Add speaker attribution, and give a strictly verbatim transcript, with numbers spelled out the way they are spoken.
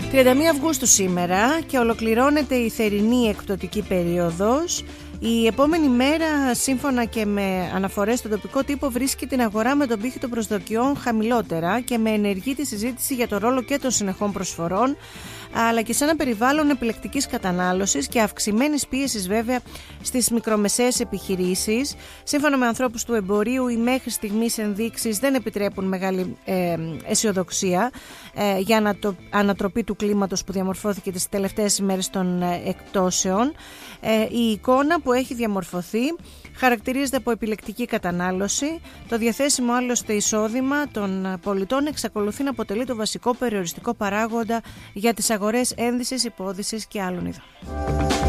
Speaker 1: τριάντα μία Αυγούστου σήμερα και ολοκληρώνεται η θερινή εκπτωτική περίοδος. Η επόμενη μέρα, σύμφωνα και με αναφορές στον τοπικό τύπο, βρίσκει την αγορά με τον πύχη των προσδοκιών χαμηλότερα και με ενεργή τη συζήτηση για το ρόλο και των συνεχών προσφορών, αλλά και σε ένα περιβάλλον επιλεκτικής κατανάλωσης και αυξημένης πίεσης βέβαια στις μικρομεσαίες επιχειρήσεις. Σύμφωνα με ανθρώπους του εμπορίου, οι μέχρι στιγμής ενδείξεις δεν επιτρέπουν μεγάλη ε, αισιοδοξία ε, για ανατο, ανατροπή του κλίματος που διαμορφώθηκε τις τελευταίες ημέρες των ε, εκπτώσεων. Ε, η εικόνα που έχει διαμορφωθεί χαρακτηρίζεται από επιλεκτική κατανάλωση. Το διαθέσιμο άλλωστε εισόδημα των πολιτών εξακολουθεί να αποτελεί το βασικό περιοριστικό παράγοντα για τις αγορές ένδυσης, υπόδυσης και άλλων ειδών.